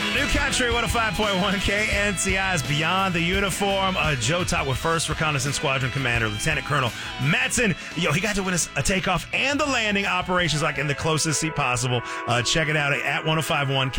New Country 105.1 KNCI's Beyond the Uniform. Joe talked with 1st Reconnaissance Squadron Commander Lieutenant Colonel Matson. He got to witness a takeoff and the landing operations like in the closest seat possible. Check it out at 105.1